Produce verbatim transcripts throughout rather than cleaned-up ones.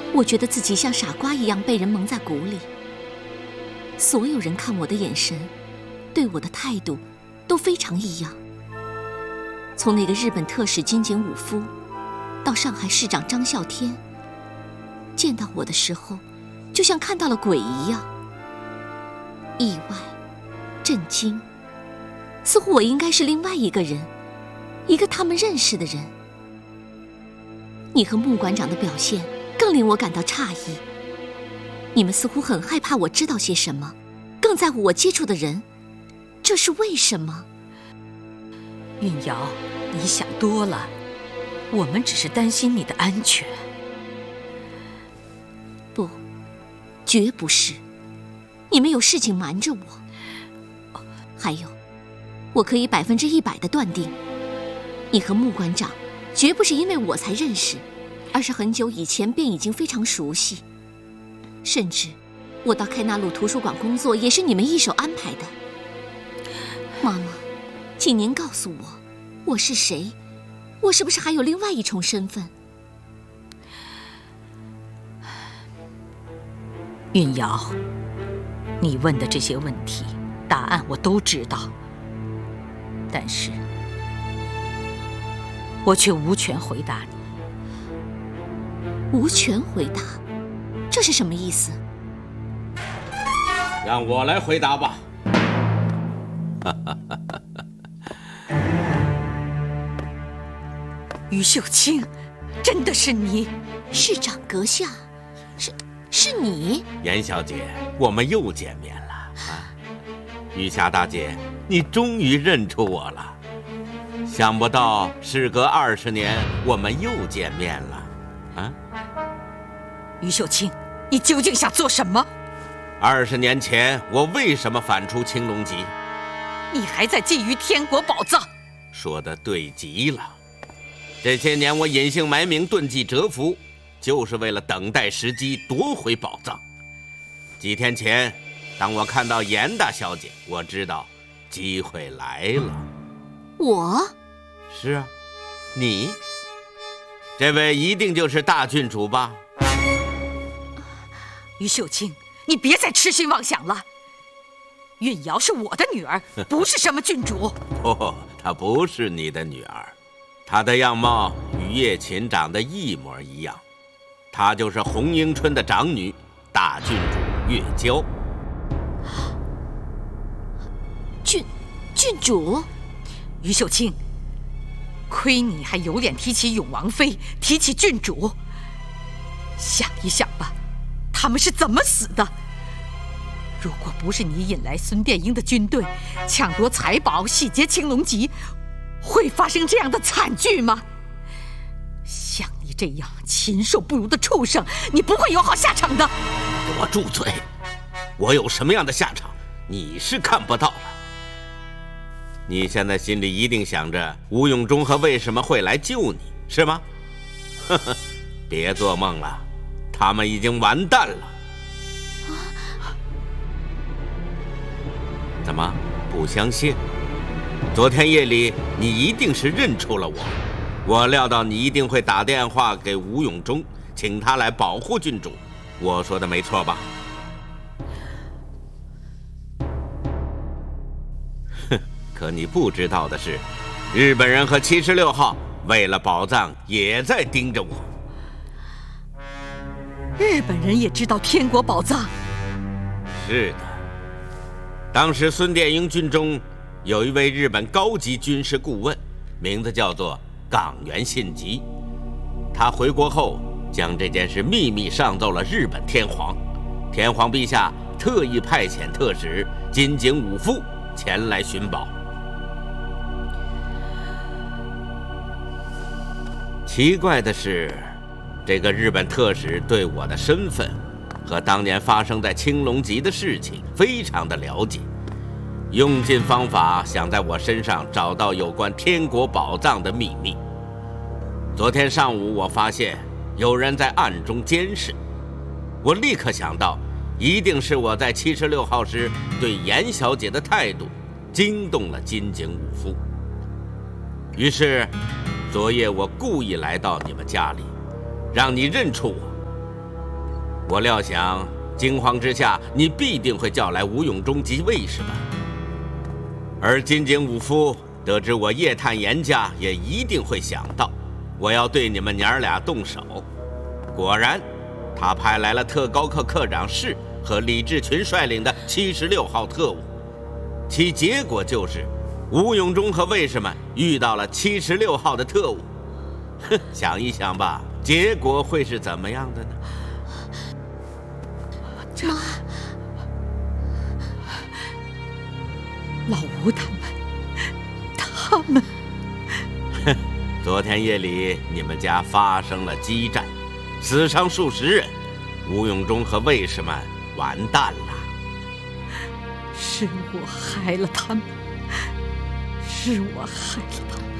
我觉得自己像傻瓜一样被人蒙在鼓里。所有人看我的眼神，对我的态度都非常异样。从那个日本特使金井武夫，到上海市长张啸天，见到我的时候，就像看到了鬼一样，意外、震惊，似乎我应该是另外一个人，一个他们认识的人。你和穆馆长的表现更令我感到诧异，你们似乎很害怕我知道些什么，更在乎我接触的人，这是为什么？ 韵瑶，你想多了，我们只是担心你的安全。 不，绝不是，你们有事情瞒着我。还有，我可以百分之一百的断定，你和穆馆长绝不是因为我才认识，而是很久以前便已经非常熟悉。甚至，我到开纳路图书馆工作也是你们一手安排的。妈妈，请您告诉我，我是谁？我是不是还有另外一重身份？ 韵瑶，你问的这些问题，答案我都知道，但是我却无权回答你。 无权回答？这是什么意思？ 让我来回答吧。 于秀清，真的是你？ 市长阁下，是是你？ 严小姐，我们又见面了啊！玉霞大姐，你终于认出我了。想不到事隔二十年，我们又见面了，啊？ 于秀清，你究竟想做什么？ 二十年前，我为什么反出青龙籍？ 你还在觊觎天国宝藏？ 说得对极了。这些年我隐姓埋名，遁迹蛰伏，就是为了等待时机夺回宝藏。几天前，当我看到严大小姐，我知道机会来了。 我？ 是啊，你。这位一定就是大郡主吧？ 于秀清，你别再痴心妄想了。韵瑶是我的女儿，不是什么郡主。 不，她不是你的女儿，她的样貌与叶琴长得一模一样。她就是红樱春的长女，大郡主月娇。 郡郡主？ 于秀清，亏你还有脸提起永王妃，提起郡主。想一想吧，他们是怎么死的？如果不是你引来孙殿英的军队，抢夺财宝，洗劫青龙籍，会发生这样的惨剧吗？像你这样禽兽不如的畜生，你不会有好下场的。 给我住嘴！我有什么样的下场，你是看不到了。你现在心里一定想着吴永忠和为什么会来救你，是吗？呵呵，别做梦了，他们已经完蛋了。怎么不相信？昨天夜里你一定是认出了我，我料到你一定会打电话给吴永忠，请他来保护郡主。我说的没错吧？哼，可你不知道的是，日本人和七十六号为了宝藏也在盯着我。 日本人也知道天国宝藏？ 是的。当时孙殿英军中有一位日本高级军事顾问，名字叫做冈原信吉。他回国后将这件事秘密上奏了日本天皇，天皇陛下特意派遣特使金井武夫前来寻宝。奇怪的是，这个日本特使对我的身份和当年发生在青龙籍的事情非常的了解，用尽方法想在我身上找到有关天国宝藏的秘密。昨天上午我发现有人在暗中监视，我立刻想到一定是我在七十六号时对严小姐的态度惊动了金井武夫。于是昨夜我故意来到你们家里，让你认出我。 我料想惊慌之下，你必定会叫来吴永忠及卫士们。而金井武夫得知我夜探严家，也一定会想到我要对你们娘儿俩动手。果然，他派来了特高课课长室和李志群率领的七十六号特务，其结果就是吴永忠和卫士们遇到了七十六号的特务。哼，想一想吧，结果会是怎么样的呢？ 妈，老吴他们，他们， 哼，昨天夜里你们家发生了激战，死伤数十人，吴永忠和卫士们完蛋了。 是我害了他们，是我害了他们。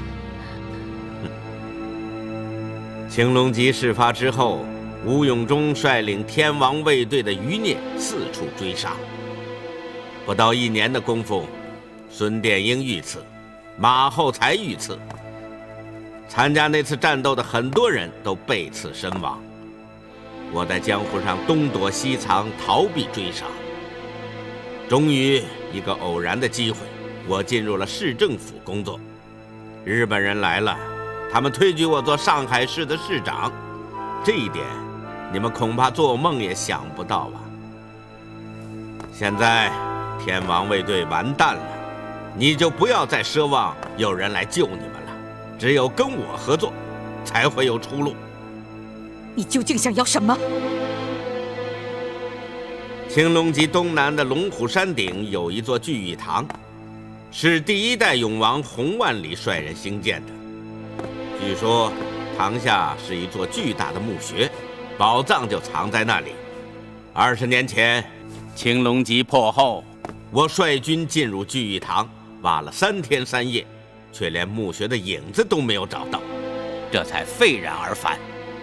青龙集事发之后，吴永忠率领天王卫队的余孽四处追杀。不到一年的功夫，孙殿英遇刺，马厚才遇刺。参加那次战斗的很多人都被刺身亡。我在江湖上东躲西藏，逃避追杀。终于，一个偶然的机会，我进入了市政府工作。日本人来了，他们推举我做上海市的市长，这一点你们恐怕做梦也想不到吧。现在天王卫队完蛋了，你就不要再奢望有人来救你们了，只有跟我合作，才会有出路。 你究竟想要什么？ 青龙集东南的龙虎山顶有一座聚义堂，是第一代永王洪万里率人兴建的。据说堂下是一座巨大的墓穴，宝藏就藏在那里。二十年前，青龙集破后，我率军进入聚义堂，挖了三天三夜，却连墓穴的影子都没有找到，这才废然而返。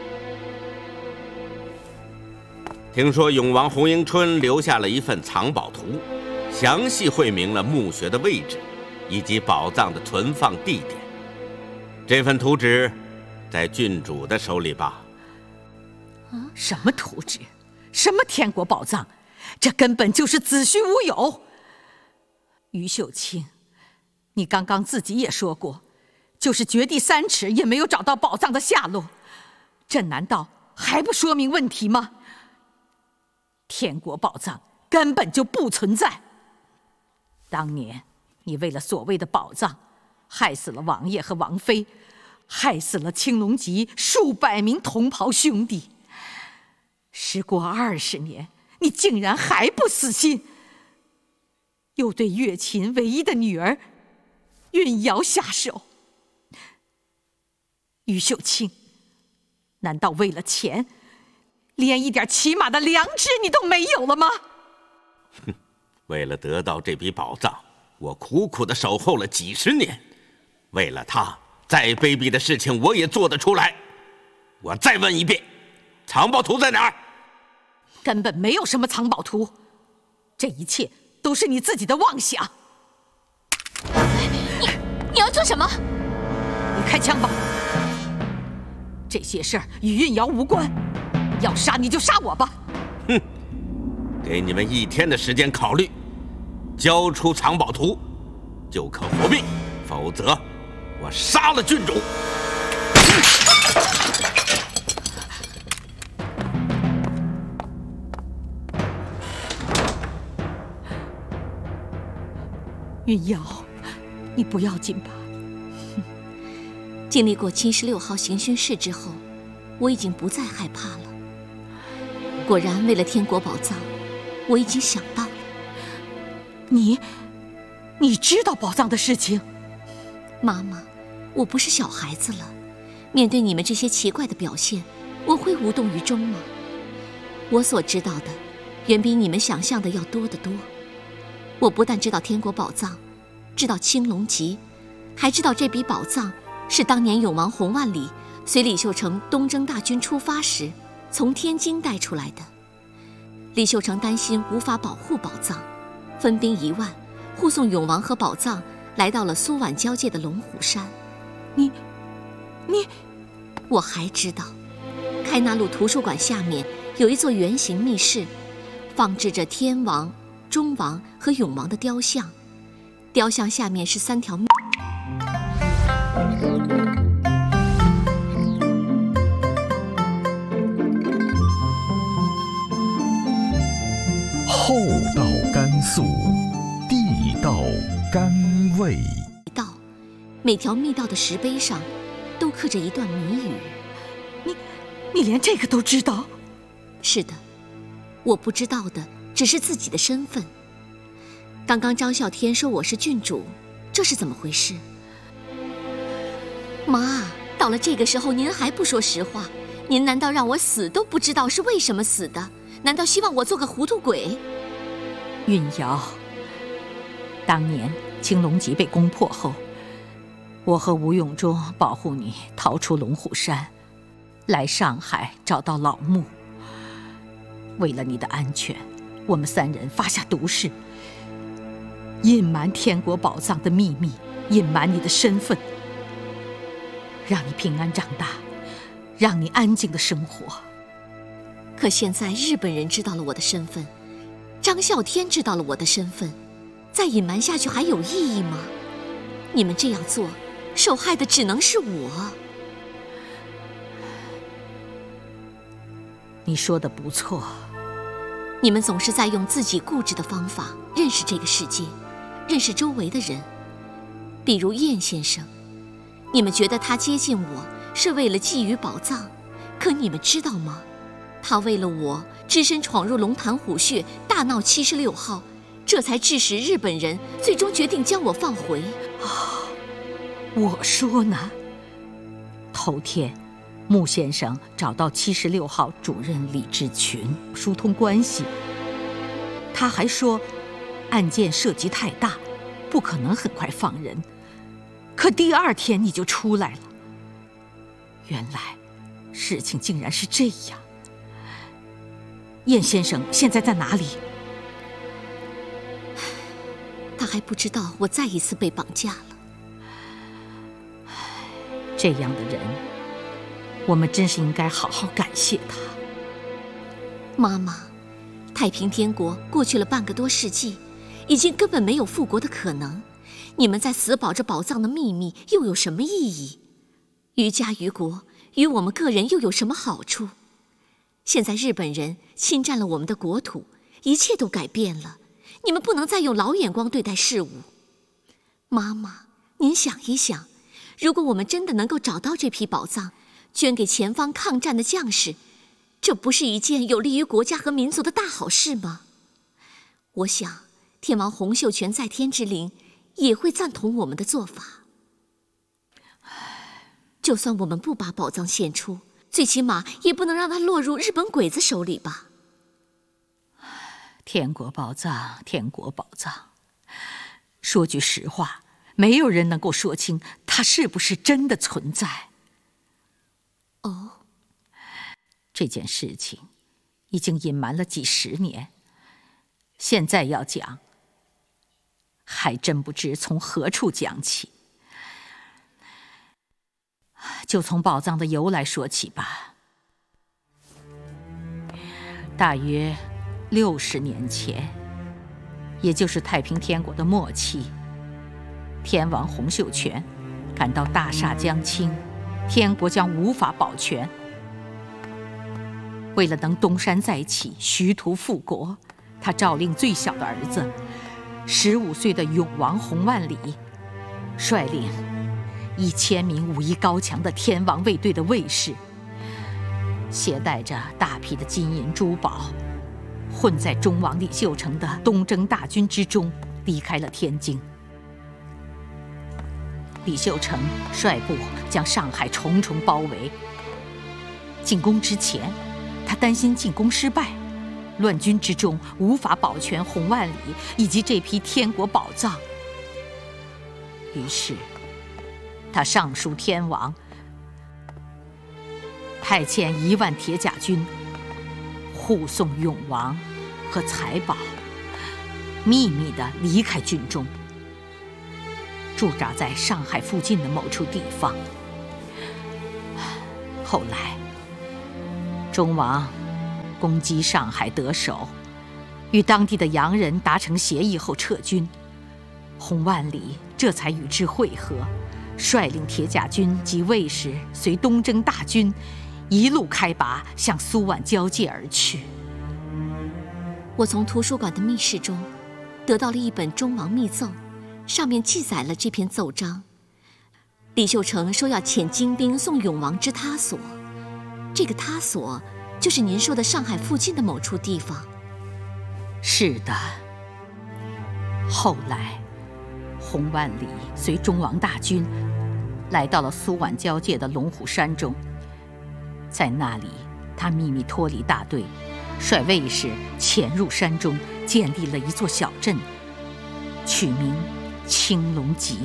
听说永王洪迎春留下了一份藏宝图，详细绘明了墓穴的位置以及宝藏的存放地点。这份图纸在郡主的手里吧？ 啊，什么图纸？什么天国宝藏？这根本就是子虚乌有。于秀清，你刚刚自己也说过，就是掘地三尺也没有找到宝藏的下落，这难道还不说明问题吗？天国宝藏根本就不存在。当年你为了所谓的宝藏，害死了王爷和王妃，害死了青龙集数百名同袍兄弟。时过二十年，你竟然还不死心，又对乐琴唯一的女儿运瑶下手。于秀清，难道为了钱，连一点起码的良知你都没有了吗？ 哼，为了得到这笔宝藏，我苦苦地守候了几十年。为了他，再卑鄙的事情我也做得出来。我再问一遍，藏宝图在哪儿？ 根本没有什么藏宝图，这一切都是你自己的妄想。 你你要做什么？ 你开枪吧。这些事儿与运瑶无关，要杀你就杀我吧。 哼，给你们一天的时间考虑，交出藏宝图，就可活命，否则我杀了郡主。 运瑶，你不要紧吧？ 经历过七十六号刑讯室之后，我已经不再害怕了。果然，为了天国宝藏，我已经想到了。 你，你知道宝藏的事情？ 妈妈，我不是小孩子了，面对你们这些奇怪的表现，我会无动于衷吗？我所知道的，远比你们想象的要多得多。我不但知道天国宝藏，知道青龙集，还知道这笔宝藏是当年永王洪万里随李秀成东征大军出发时从天津带出来的。李秀成担心无法保护宝藏，分兵一万护送永王和宝藏来到了苏皖交界的龙虎山。 你，你， 我还知道，开开纳路图书馆下面有一座圆形密室，放置着天王、中王和永王的雕像，雕像下面是三条密。 厚道甘肃，地道甘味。 道，每条密道的石碑上都刻着一段谜语。 你，你连这个都知道？ 是的，我不知道的只是自己的身份。刚刚张啸天说我是郡主，这是怎么回事？妈，到了这个时候您还不说实话，您难道让我死都不知道是为什么死的？难道希望我做个糊涂鬼？ 运瑶，当年青龙集被攻破后，我和吴永忠保护你逃出龙虎山，来上海找到老穆。为了你的安全，我们三人发下毒誓，隐瞒天国宝藏的秘密，隐瞒你的身份，让你平安长大，让你安静的生活。 可现在日本人知道了我的身份，张啸天知道了我的身份，再隐瞒下去还有意义吗？你们这样做，受害的只能是我。 你说的不错， 你们总是在用自己固执的方法认识这个世界，认识周围的人。比如燕先生，你们觉得他接近我是为了觊觎宝藏，可你们知道吗？他为了我只身闯入龙潭虎穴，大闹七十六号，这才致使日本人最终决定将我放回。 哦，我说呢，头天穆先生找到七十六号主任李志群疏通关系，他还说案件涉及太大，不可能很快放人。可第二天你就出来了，原来事情竟然是这样。燕先生现在在哪里？ 他还不知道我再一次被绑架了。 这样的人，我们真是应该好好感谢他。 妈妈，太平天国过去了半个多世纪，已经根本没有复国的可能。你们在死保着宝藏的秘密又有什么意义？于家于国，于我们个人又有什么好处？现在日本人侵占了我们的国土，一切都改变了，你们不能再用老眼光对待事物。妈妈，您想一想，如果我们真的能够找到这批宝藏，捐给前方抗战的将士，这不是一件有利于国家和民族的大好事吗？我想天王洪秀全在天之灵也会赞同我们的做法。就算我们不把宝藏献出，最起码也不能让它落入日本鬼子手里吧。 天国宝藏，天国宝藏，说句实话，没有人能够说清它是不是真的存在。 哦， 这件事情已经隐瞒了几十年，现在要讲，还真不知从何处讲起。就从宝藏的由来说起吧。大约六十年前，也就是太平天国的末期，天王洪秀全感到大厦将倾，天国将无法保全。为了能东山再起，徐图复国，他诏令最小的儿子，十五岁的永王洪万里，率领一千名武艺高强的天王卫队的卫士，携带着大批的金银珠宝，混在忠王李秀成的东征大军之中，离开了天津。李秀成率部将上海重重包围。进攻之前，他担心进攻失败，乱军之中无法保全洪万里以及这批天国宝藏，于是他上书天王，派遣一万铁甲军护送永王和财宝，秘密地离开军中，驻扎在上海附近的某处地方。后来忠王攻击上海得手，与当地的洋人达成协议后撤军，洪万里这才与之会合，率领铁甲军及卫士随东征大军一路开拔，向苏皖交界而去。 我从图书馆的密室中得到了一本忠王密奏，上面记载了这篇奏章。李秀成说要遣精兵送永王之他所，这个他所就是您说的上海附近的某处地方。 是的。后来洪万里随忠王大军来到了苏皖交界的龙虎山中，在那里他秘密脱离大队，率卫士潜入山中，建立了一座小镇，取名青龙集。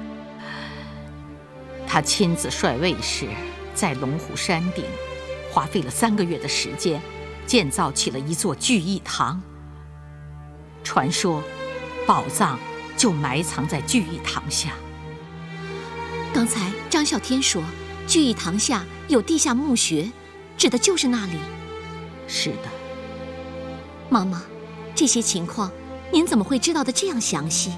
他亲自率卫士在龙虎山顶花费了三个月的时间，建造起了一座聚义堂。传说宝藏就埋藏在聚义堂下。 刚才张啸天说聚义堂下有地下墓穴，指的就是那里。 是的。 妈妈，这些情况您怎么会知道的这样详细？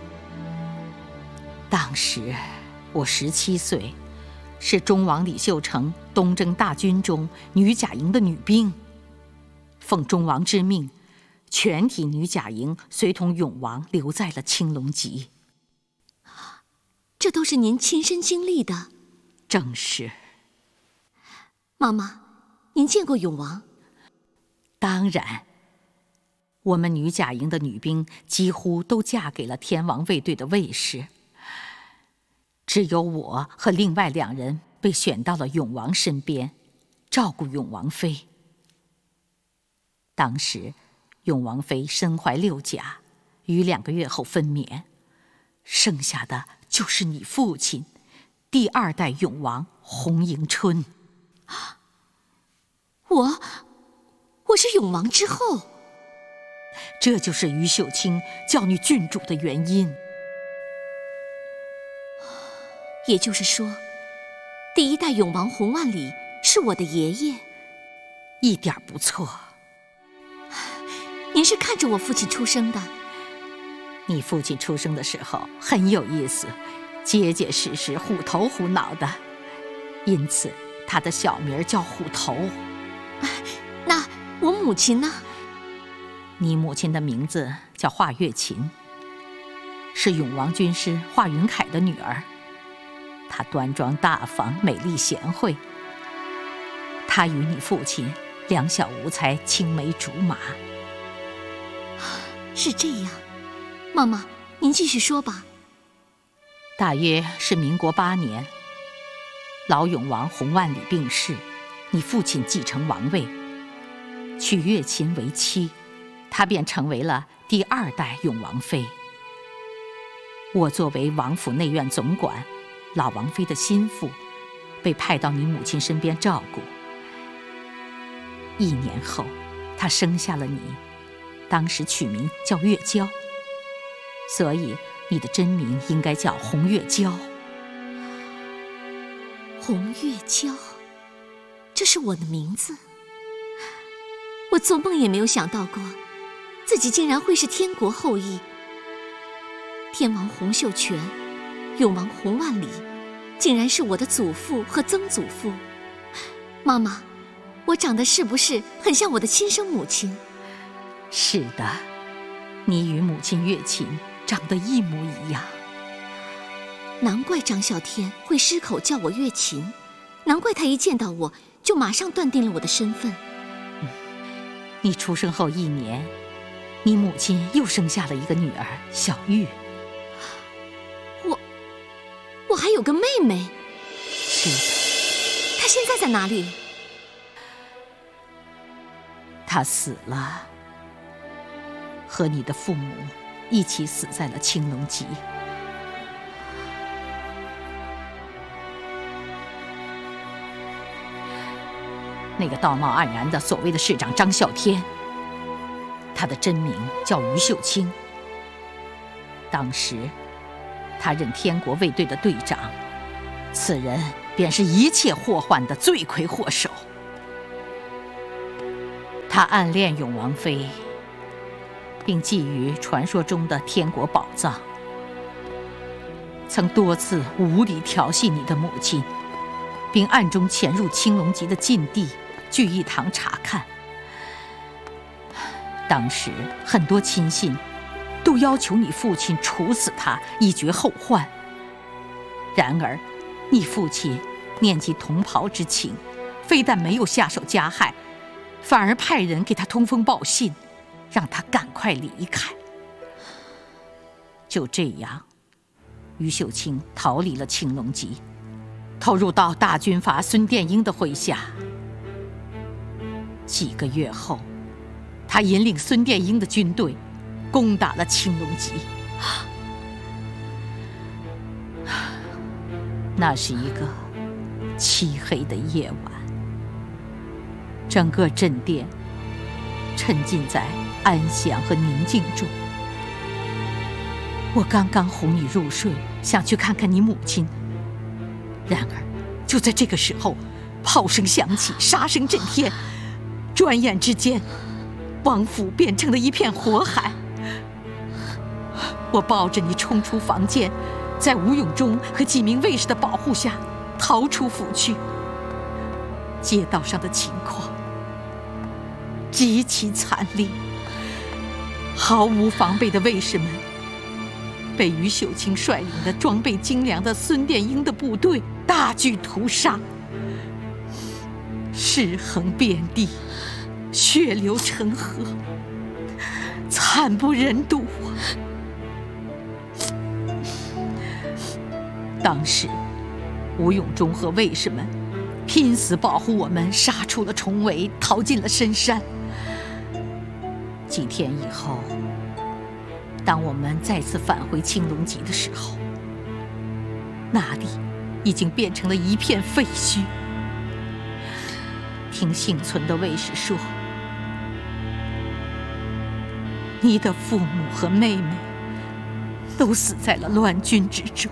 当时我十七岁，是忠王李秀成东征大军中女甲营的女兵。奉忠王之命，全体女甲营随同永王留在了青龙集。 这都是您亲身经历的？ 正是。 妈妈，您见过永王？ 当然。我们女甲营的女兵几乎都嫁给了天王卫队的卫士，只有我和另外两人被选到了永王身边，照顾永王妃。当时永王妃身怀六甲，于两个月后分娩，剩下的就是你父亲，第二代永王洪迎春。 我我是永王之后。 这就是于秀清叫你郡主的原因。 也就是说，第一代永王洪万里是我的爷爷？ 一点不错。 您是看着我父亲出生的？ 你父亲出生的时候很有意思，结结实实、虎头虎脑的，因此他的小名叫虎头。 那我母亲呢？ 你母亲的名字叫华月琴，是永王军师华云凯的女儿。她端庄大方、美丽贤惠。她与你父亲两小无猜，青梅竹马。 是这样。妈妈，您继续说吧。 大约是民国八年，老永王洪万里病逝，你父亲继承王位，娶月琴为妻，她便成为了第二代永王妃。我作为王府内院总管，老王妃的心腹，被派到你母亲身边照顾。一年后，她生下了你，当时取名叫月娇，所以你的真名应该叫洪月娇。 洪月娇，这是我的名字。我做梦也没有想到过，自己竟然会是天国后裔。天王洪秀全，永王洪万里，竟然是我的祖父和曾祖父。妈妈，我长得是不是很像我的亲生母亲？ 是的，你与母亲月琴长得一模一样。 难怪张啸天会失口叫我月琴，难怪他一见到我就马上断定了我的身份。 嗯，你出生后一年，你母亲又生下了一个女儿小玉。 我我还有个妹妹。 是的。 她现在在哪里？ 她死了，和你的父母一起死在了青龙集。那个道貌岸然的所谓的市长张啸天，他的真名叫于秀清。当时他任天国卫队的队长，此人便是一切祸患的罪魁祸首。 他暗恋永王妃，并觊觎传说中的天国宝藏，曾多次无理调戏你的母亲，并暗中潜入青龙集的禁地聚义堂查看。当时很多亲信都要求你父亲处死他，以绝后患。然而你父亲念及同袍之情，非但没有下手加害，反而派人给他通风报信，让他赶快离开。就这样，于秀清逃离了青龙集，投入到大军阀孙殿英的麾下。几个月后，他引领孙殿英的军队攻打了青龙集。那是一个漆黑的夜晚，整个镇殿沉浸在安详和宁静中。我刚刚哄你入睡，想去看看你母亲，然而就在这个时候，炮声响起，杀声震天，转眼之间，王府变成了一片火海。我抱着你冲出房间，在吴永忠和几名卫士的保护下逃出府去。街道上的情况极其惨烈，毫无防备的卫士们被于秀清率领的装备精良的孙殿英的部队大举屠杀，尸横遍地，血流成河，惨不忍睹。当时吴永忠和卫士们拼死保护我们，杀出了重围，逃进了深山。几天以后，当我们再次返回青龙集的时候，那里已经变成了一片废墟。听幸存的卫士说，你的父母和妹妹都死在了乱军之中。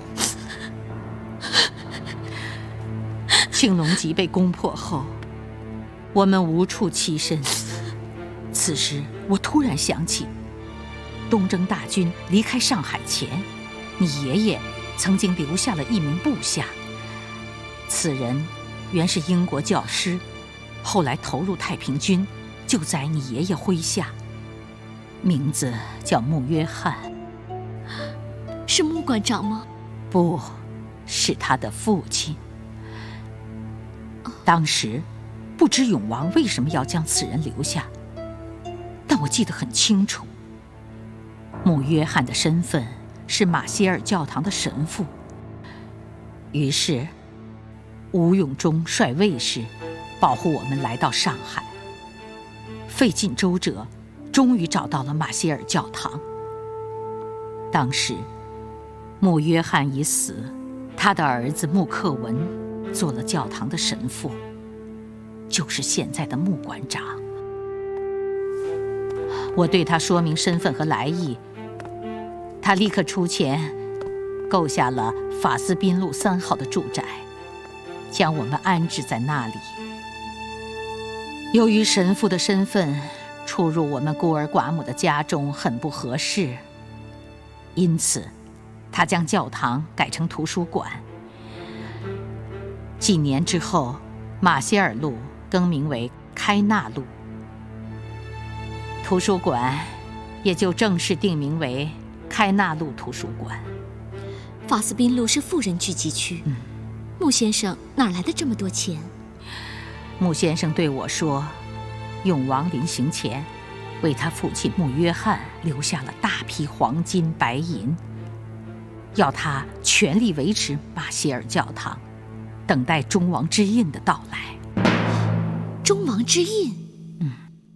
青龙集被攻破后，我们无处栖身。此时我突然想起，东征大军离开上海前，你爷爷曾经留下了一名部下，此人原是英国教师，后来投入太平军，就在你爷爷麾下，名字叫穆约翰。 是穆馆长吗？ 不，是他的父亲。当时不知永王为什么要将此人留下，但我记得很清楚，穆约翰的身份是马歇尔教堂的神父。于是吴永忠率卫士保护我们来到上海，费尽周折，终于找到了马歇尔教堂。当时穆约翰已死，他的儿子穆克文做了教堂的神父，就是现在的穆馆长。我对他说明身份和来意，他立刻出钱购下了法斯宾路三号的住宅，将我们安置在那里。由于神父的身份出入我们孤儿寡母的家中很不合适，因此他将教堂改成图书馆。几年之后，马歇尔路更名为开纳路，图书馆也就正式定名为开纳路图书馆。 法斯宾路是富人聚集区，嗯，穆先生哪来的这么多钱？ 穆先生对我说，永王临行前为他父亲穆约翰留下了大批黄金白银，要他全力维持马歇尔教堂，等待忠王之印的到来。 忠王之印？ 嗯，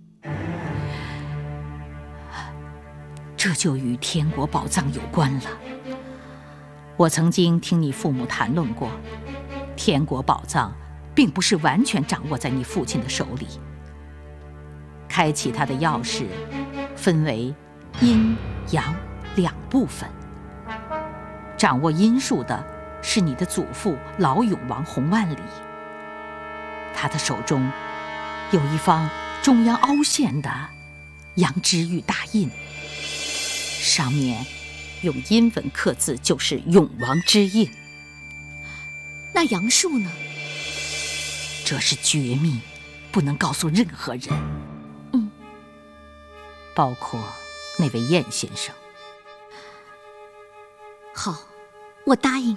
这就与天国宝藏有关了。我曾经听你父母谈论过，天国宝藏并不是完全掌握在你父亲的手里。开启它的钥匙分为阴阳两部分，掌握阴数的是你的祖父老永王洪万里，他的手中有一方中央凹陷的羊脂玉大印，上面用阴文刻字就是永王之印。 那杨树呢？ 这是绝密，不能告诉任何人。 嗯， 包括那位晏先生。 好，我答应。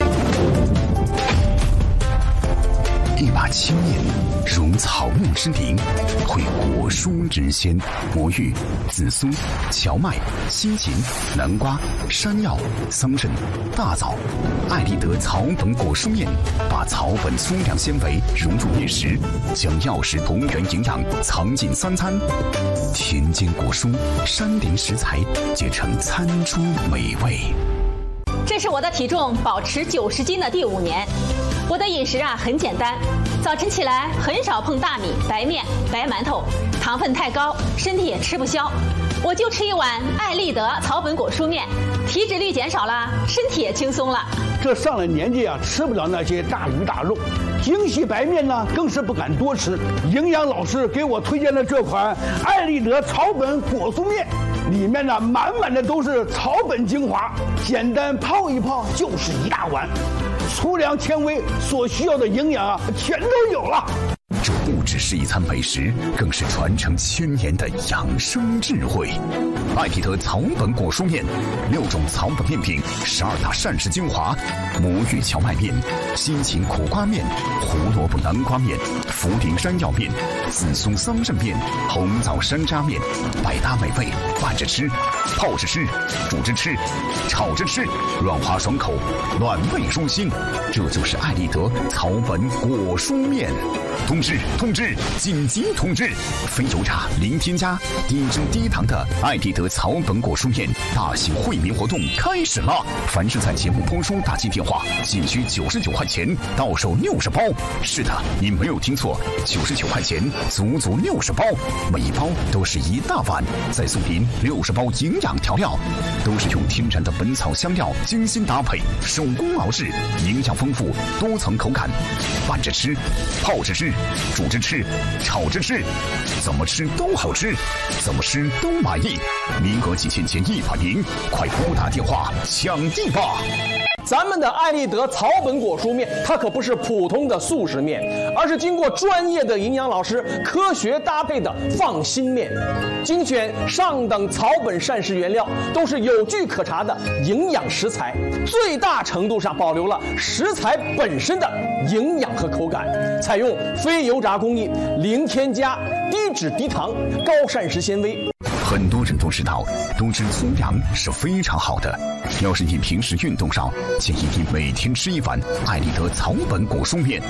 一把青面，融草木之灵，绘果蔬之鲜，魔芋、紫苏、荞麦、西芹、南瓜、山药、桑葚、大枣。艾丽德草本果蔬面，把草本粗粮纤维融入面食，将药食同源营养藏进三餐。田间果蔬、山林食材结成餐桌美味。 这是我的体重保持九十斤的第五年。我的饮食啊很简单，早晨起来很少碰大米、白面、白馒头，糖分太高，身体也吃不消。我就吃一碗艾丽德草本果蔬面，体脂率减少了，身体也轻松了。 这上了年纪啊，吃不了那些大鱼大肉，精细白面呢更是不敢多吃。营养老师给我推荐了这款艾丽德草本果蔬面，里面呢满满的都是草本精华，简单泡一泡就是一大碗。粗粮纤维所需要的营养啊，全都有了。 这不只是一餐美食，更是传承千年的养生智慧。艾丽德草本果蔬面，六种草本面品，十二大膳食精华：魔芋荞麦面、西芹苦瓜面、胡萝卜南瓜面、茯苓山药面、紫苏桑葚面、红枣山楂面，百搭美味，拌着吃、泡着吃、煮着吃、炒着吃，软滑爽口，暖胃舒心。这就是艾丽德草本果蔬面。通知通知紧急通知！非油炸、零添加、低脂低糖的艾丽德草本果蔬面大型惠民活动开始了！凡是在节目播出打进电话，仅需九十九块钱，到手六十包。是的，你没有听错，九十九块钱，足足六十包，每一包都是一大碗，再送您六十包营养调料，都是用天然的本草香料精心搭配，手工熬制，营养丰富，多层口感，拌着吃，泡着吃。煮着吃，炒着吃，怎么吃都好吃，怎么吃都满意。名额仅限前一百名，快拨打电话抢地吧！ 咱们的艾丽德草本果蔬面，它可不是普通的速食面，而是经过专业的营养老师科学搭配的放心面，精选上等草本膳食原料，都是有据可查的营养食材，最大程度上保留了食材本身的营养和口感，采用非油炸工艺，零添加，低脂低糖，高膳食纤维。 很多人都知道，多吃粗粮是非常好的。要是你平时运动少，建议你每天吃一碗艾丽德草本果蔬面。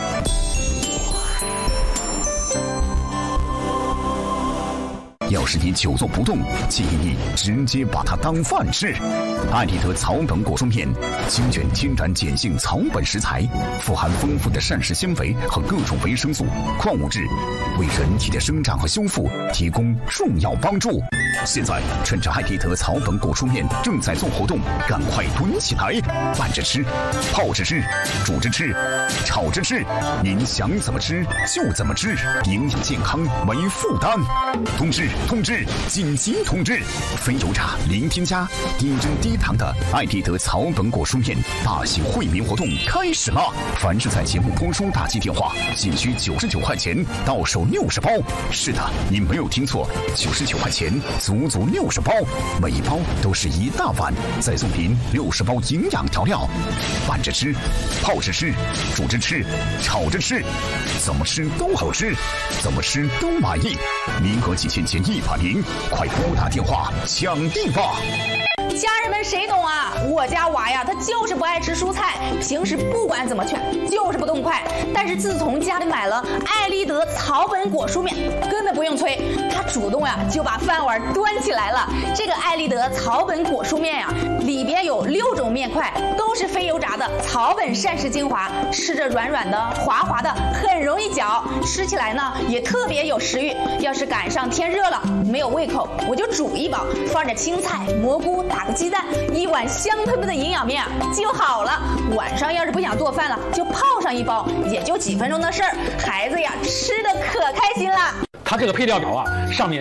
要是你久坐不动，建议你直接把它当饭吃。艾丽德草本果蔬面精选天然碱性草本食材，富含丰富的膳食纤维和各种维生素、矿物质，为人体的生长和修复提供重要帮助。现在趁着艾丽德草本果蔬面正在做活动，赶快囤起来，拌着吃，泡着吃，煮着吃，炒着吃，您想怎么吃就怎么吃，营养健康没负担。通知通知紧急通知！非油炸、零添加、低脂低糖的艾丽德草本果蔬面大型惠民活动开始了！凡是在节目播出打进电话，仅需九十九块钱，到手六十包。是的，你没有听错，九十九块钱，足足六十包，每一包都是一大碗，再送您六十包营养调料，拌着吃，泡着吃，煮着吃，炒着吃，怎么吃都好吃，怎么吃都满意。名额仅限前一百名，快拨打电话抢地吧！ 家人们谁懂啊？我家娃呀，他就是不爱吃蔬菜，平时不管怎么劝，就是不动筷。但是自从家里买了艾丽德草本果蔬面，根本不用催，他主动呀就把饭碗端起来了。这个艾丽德草本果蔬面呀，里边有六种面块，都是非油炸的草本膳食精华，吃着软软的、滑滑的，很容易嚼，吃起来呢也特别有食欲。要是赶上天热了，没有胃口，我就煮一包，放着青菜、蘑菇，打个鸡蛋，一碗香喷喷的营养面就好了。晚上要是不想做饭了，就泡上一包，也就几分钟的事儿，孩子呀吃的可开心了。 它这个配料表啊，上面